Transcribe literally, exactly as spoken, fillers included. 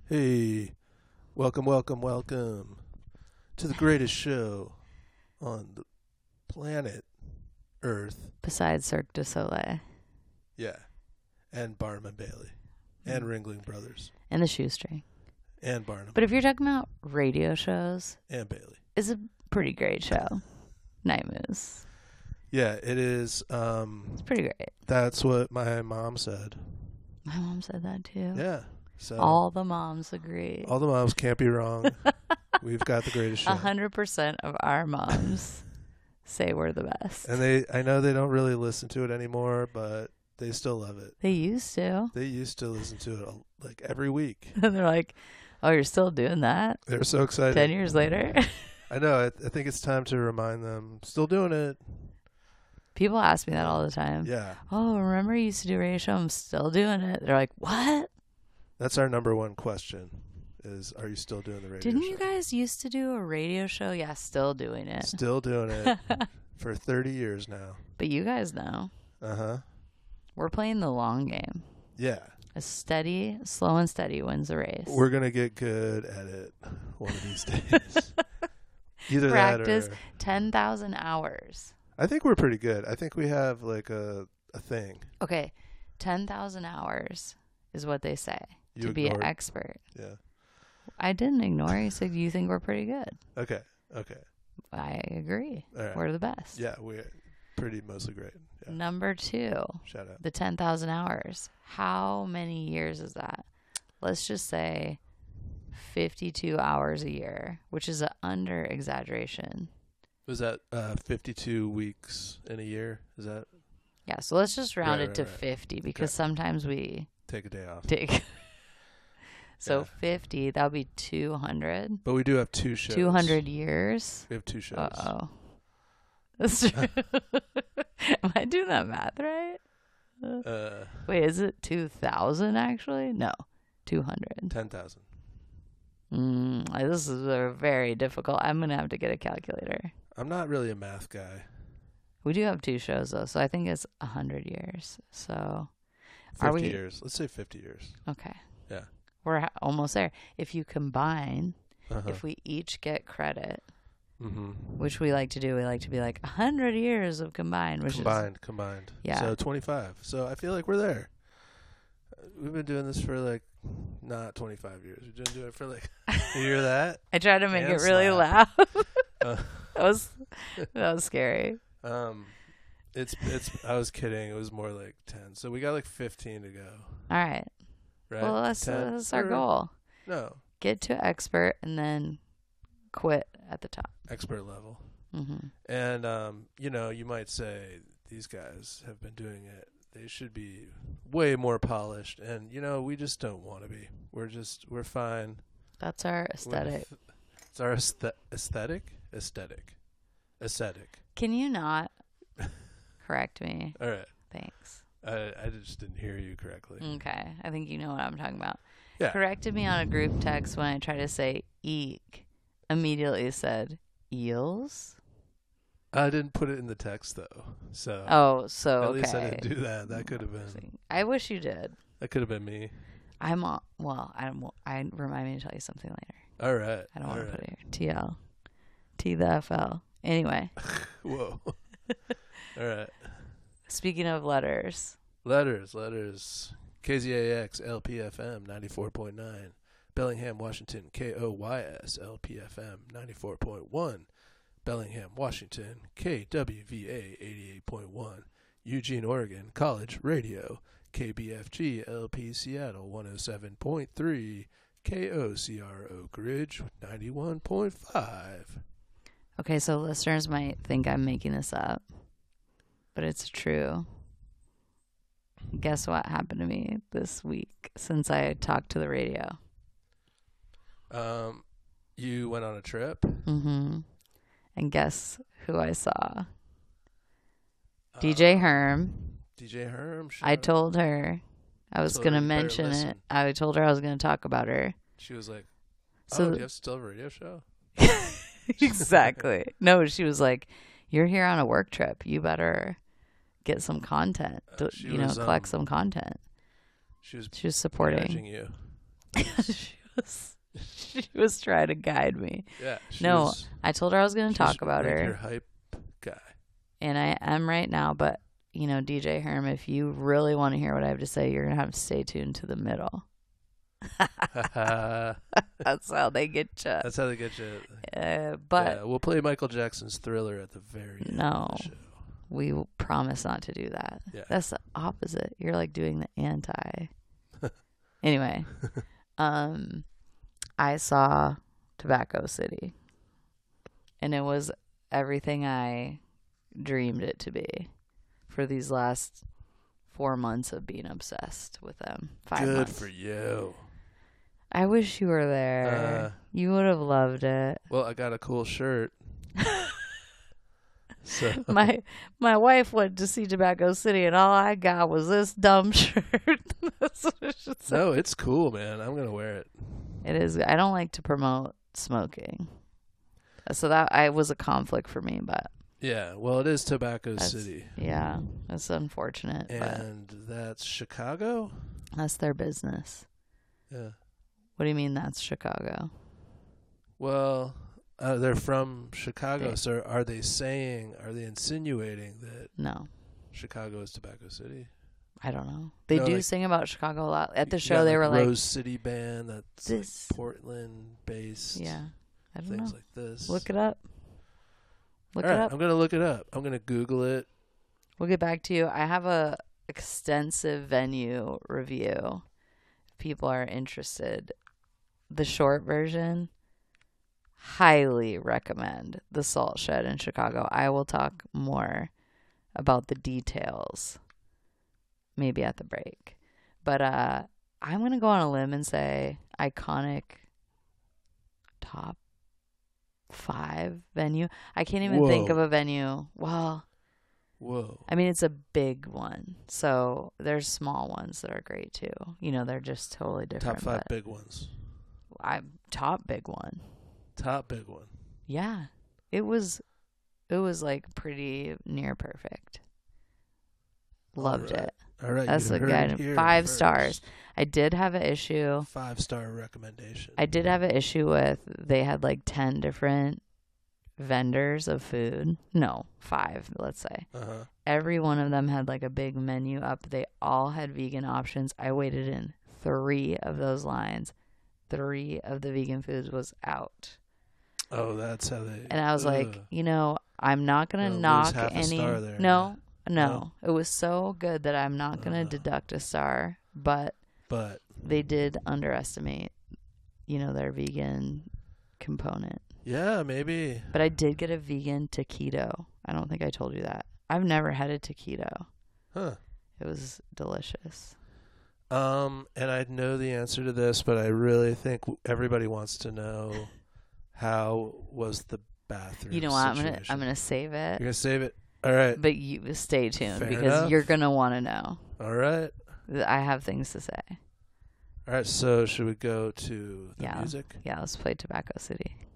Hey, welcome, welcome, welcome to the greatest show on the planet Earth. Besides Cirque du Soleil. Yeah. And Barnum and Bailey. And Ringling Brothers. And the Shoestring. And Barnum. But if you're talking about radio shows, and Bailey. It's a pretty great show. Night Moves. Yeah, it is. Um, it's pretty great. That's what my mom said. My mom said that too. Yeah. So all the moms agree. All the moms can't be wrong. We've got the greatest show. A hundred percent of our moms say we're the best. And they, I know they don't really listen to it anymore, but they still love it. They used to. They used to listen to it like every week. And they're like, "Oh, you're still doing that?" They're so excited. Ten years later. I know. I, I think it's time to remind them. Still doing it. People ask me that all the time. Yeah. Oh, remember you used to do a radio show? I'm still doing it. They're like, what? That's our number one question is, are you still doing the radio Didn't show? you guys used to do a radio show? Yeah, still doing it. Still doing it for thirty years now. But you guys know. Uh-huh. We're playing the long game. Yeah. A steady, slow and steady wins the race. We're going to get good at it one of these days. Either Practice that or ten thousand hours. I think we're pretty good. I think we have like a, a thing. Okay. ten thousand hours is what they say You to be an ignored. expert. Yeah. I didn't ignore you. Said you think we're pretty good. Okay. Okay. I agree. All right. We're the best. Yeah, we're pretty mostly great. Yeah. Number two, Shout out. the ten thousand hours. How many years is that? Let's just say fifty-two hours a year, which is an under exaggeration. Was that uh, fifty-two weeks in a year? Is that? Yeah, so let's just round Right, it right, to right. fifty because Okay. sometimes we Take a day off. take. So Yeah. fifty, that would be two hundred. But we do have two shows. two hundred years. We have two shows. Uh-oh. That's true. Am I doing that math right? Uh, Wait, is it two thousand actually? No, two hundred. ten thousand. Mm, this is a very difficult. I'm going to have to get a calculator. I'm not really a math guy. We do have two shows, though, so I think it's one hundred years. So, fifty are we? years. Let's say fifty years. Okay. Yeah. We're ha- almost there. If you combine, Uh-huh. if we each get credit, mm-hmm. which we like to do, we like to be like one hundred years of combined, which Combined, combined. Yeah. So twenty-five. So I feel like we're there. Uh, We've been doing this for like not twenty-five years. We've been doing it for like, you hear that? is. I tried to make And it really slap. loud. Uh, that was that was scary. um, it's, it's, I was kidding. It was more like ten. So we got like fifteen to go. All right. Right? Well, that's, ten? that's our Or- goal. No. Get to expert and then quit at the top. Expert level. Mm-hmm. And, um, you know, you might say these guys have been doing it. They should be way more polished. And, you know, we just don't want to be. We're just, we're fine. That's our aesthetic. With, it's our aesthe- aesthetic? Aesthetic. Aesthetic. Can you not correct me? All right. Thanks. I, I just didn't hear you correctly. Okay. I think you know what I'm talking about. Yeah. Corrected me on a group text when I tried to say eek. Immediately said eels. I didn't put it in the text, though. So Oh, so at okay. least I didn't do that. That could have been, I wish you did. that could have been me. I'm on, well, I don't, I remind me to tell you something later. All right. I don't All want to right. put it here. T L. T the F L. Anyway, Whoa. All right. speaking of letters. Letters, letters. K Z A X L P F M ninety-four point nine. Bellingham, Washington, K O Y S L P F M ninety-four point one. Bellingham, Washington, K W V A eighty-eight point one. Eugene, Oregon, College Radio, K B F G L P Seattle one oh seven point three. K O C R Oak Ridge ninety-one point five. Okay, so listeners might think I'm making this up, but it's true. Guess what happened to me this week since I talked to the radio? Um, you went on a trip? Mm-hmm. And guess who I saw? D J Uh, Herm. D J Herm. I shout out. told her I was Told going her to you better mention it. listen. I told her I was going to talk about her. She was like, "Oh, So do you have still have a radio show?" exactly. No, she was like, "You're here on a work trip. You better get some content. Uh, to, she you know, was, collect um, some content." She was She was supporting. managing you. she was she was trying to guide me. Yeah. She No, was, I told her I was going to she was talk about like her, Your hype guy. and I am right now. But you know, D J Herm, if you really want to hear what I have to say, you're going to have to stay tuned to the middle. That's how they get you. That's how they get you. Uh, but yeah, we'll play Michael Jackson's Thriller at the very end no, of the show. we promise not to do that. Yeah. That's the opposite. You're like doing the anti. Anyway, um, I saw Tobacco City, and it was everything I dreamed it to be for these last four months of being obsessed with them. Five Good months. for you. I wish you were there. Uh, you would have loved it. Well, I got a cool shirt. So my my wife went to see Tobacco City, and all I got was this dumb shirt. That's what it should say. No, it's cool, man. I'm gonna wear it. It is. I don't like to promote smoking, so that I was a conflict for me. But Yeah, well, it is Tobacco that's, City, yeah, that's unfortunate. and that's Chicago. But that's their business. Yeah. What do you mean that's Chicago? Well, uh, they're from Chicago, They- so are they saying, are they insinuating that No, Chicago is Tobacco City? I don't know. They No, do like- sing about Chicago a lot. At the You show, got, they were like, Rose City Band, that's like this. Portland-based. Yeah, I don't things know. like this. Look it up. Look All it right, up. I'm gonna look it up. I'm gonna Google it. We'll get back to you. I have a extensive venue review. If people are interested. The short version, highly recommend the Salt Shed in Chicago. I will talk more about the details maybe at the break. But uh, I'm going to go on a limb and say iconic top five venue. I can't even Whoa. think of a venue. Well, Whoa. I mean, it's a big one. So there's small ones that are great too. You know, they're just totally different. Top five but big ones. I top big one. Top big one. Yeah. It was it was like pretty near perfect. Loved All right. it. All right. That's you the heard guide. it here Five first. stars. I did have an issue. Five star recommendation. I did have an issue with they had like ten different vendors of food. No, five, let's say. Uh-huh. Every one of them had like a big menu up. They all had vegan options. I waited in three of those lines. Three of the vegan foods was out. Oh, that's how they. And I was ugh. like, you know, I'm not going to Gonna knock lose half a any. star there. No, no, No? It was so good that I'm not going to Uh. deduct a star. But But they did underestimate, you know, their vegan component. yeah, maybe. But I did get a vegan taquito. I don't think I told you that. I've never had a taquito. Huh. It was delicious. Um, and I know the answer to this, but I really think w- everybody wants to know how was the bathroom. You know what? I'm gonna situation. I'm gonna save You're it. gonna save it. All right. But you stay tuned Fair because enough. you're gonna want to know. All right. I have things to say. All right. So should we go to the Yeah. music? Yeah, let's play Tobacco City.